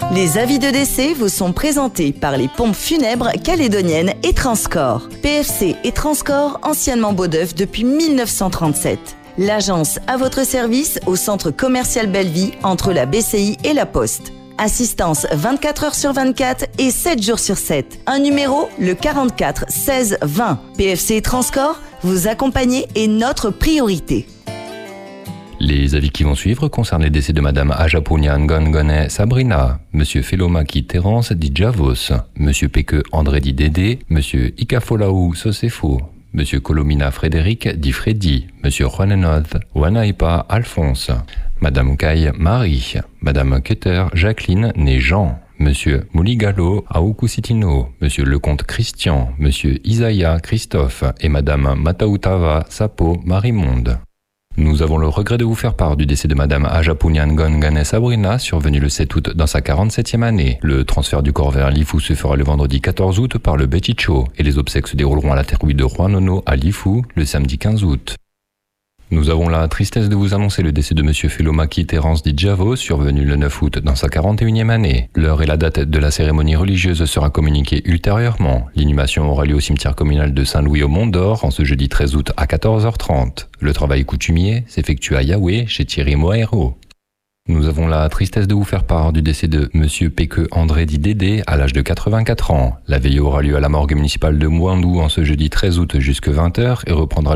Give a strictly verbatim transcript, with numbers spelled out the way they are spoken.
Les avis de décès vous sont présentés par les pompes funèbres calédoniennes et Transcorps. P F C et Transcorps, anciennement Beaudeuf depuis mille neuf cent trente-sept. L'agence à votre service au centre commercial Belleville entre la B C I et la Poste. Assistance vingt-quatre heures sur vingt-quatre et sept jours sur sept. Un numéro, le quarante-quatre seize vingt. P F C et Transcorps, vous accompagner est notre priorité. Les avis qui vont suivre concernent les décès de Madame Ajapounian Gongone Sabrina, Monsieur Felomaki Terence Di Javos, Monsieur Peke André Di Dédé, Monsieur Ikafolaou Sosefo, Monsieur Colomina Frédéric Di Freddy, Monsieur Juanenoth Wanaipa Alphonse, Madame Kai Marie, Madame Keter Jacqueline née Jean, Monsieur Mouligalo Aoukousitino, Monsieur Lecomte Christian, Monsieur Isaiah Christophe et Madame Matautava Sapo Marimonde. Nous avons le regret de vous faire part du décès de Madame Ajapounian Gongane Sabrina, survenu le sept août dans sa quarante-septième année. Le transfert du corps vers Lifou se fera le vendredi quatorze août par le Beticho et les obsèques se dérouleront à la terre de Juanono à Lifou le samedi quinze août. Nous avons la tristesse de vous annoncer le décès de Monsieur Felomaki Terence Di Javos, survenu le neuf août dans sa quarante et unième année. L'heure et la date de la cérémonie religieuse sera communiquée ultérieurement. L'inhumation aura lieu au cimetière communal de Saint-Louis au Mont-d'Or en ce jeudi treize août à quatorze heures trente. Le travail coutumier s'effectue à Yahweh chez Thierry Moaero. Nous avons la tristesse de vous faire part du décès de Monsieur Peke André Di Dédé à l'âge de quatre-vingt-quatre ans. La veillée aura lieu à la morgue municipale de Mouandou en ce jeudi treize août jusqu'à vingt heures et reprendra